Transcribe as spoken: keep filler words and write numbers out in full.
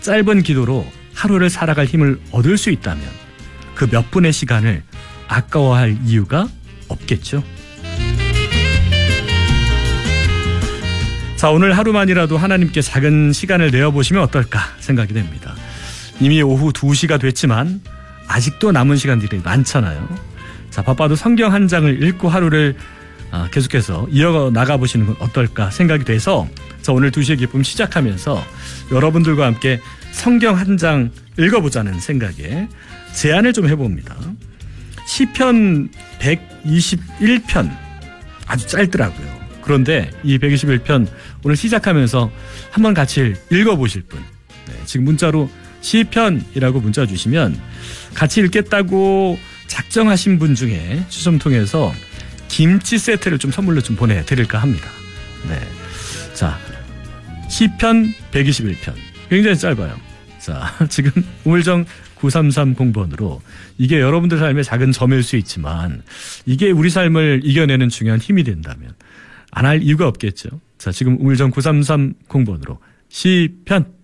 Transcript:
짧은 기도로 하루를 살아갈 힘을 얻을 수 있다면 그 몇 분의 시간을 아까워할 이유가 없겠죠. 자, 오늘 하루만이라도 하나님께 작은 시간을 내어보시면 어떨까 생각이 됩니다. 이미 오후 두 시가 됐지만 아직도 남은 시간들이 많잖아요. 자, 바빠도 성경 한 장을 읽고 하루를 계속해서 이어나가 보시는 건 어떨까 생각이 돼서 자, 오늘 두 시의 기쁨 시작하면서 여러분들과 함께 성경 한 장 읽어보자는 생각에 제안을 좀 해봅니다. 시편 백이십일 편 아주 짧더라고요. 그런데 이 백이십일 편 오늘 시작하면서 한번 같이 읽어보실 분, 네, 지금 문자로 시편이라고 문자 주시면 같이 읽겠다고 작정하신 분 중에 추첨 통해서 김치 세트를 좀 선물로 좀 보내드릴까 합니다. 네, 자, 시편 백이십일 편 굉장히 짧아요. 자, 지금 우물정 구삼삼공 번으로 이게 여러분들 삶의 작은 점일 수 있지만 이게 우리 삶을 이겨내는 중요한 힘이 된다면 안 할 이유가 없겠죠. 자, 지금 우물정 구삼삼공 번으로 시편